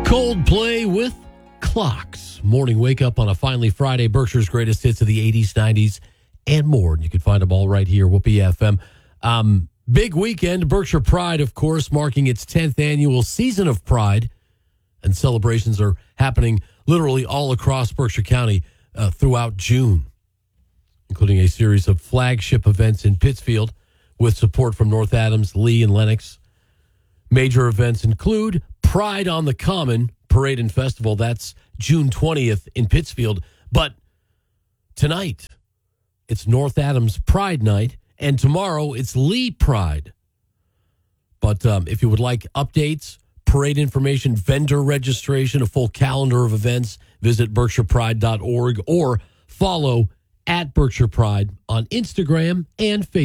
Coldplay with Clocks. Morning wake up on a finally Friday. Berkshire's greatest hits of the 80s, 90s, and more. And you can find them all right here, Whoopee FM. Big weekend. Berkshire Pride, of course, marking its 10th annual Season of Pride. And celebrations are happening literally all across Berkshire County throughout June, including a series of flagship events in Pittsfield with support from North Adams, Lee, and Lennox. Major events include Pride on the Common Parade and Festival. That's June 20th in Pittsfield. But tonight, it's North Adams Pride Night, and tomorrow it's Lee Pride. But if you would like updates, parade information, vendor registration, a full calendar of events, visit berkshirepride.org or follow @Berkshire Pride on Instagram and Facebook.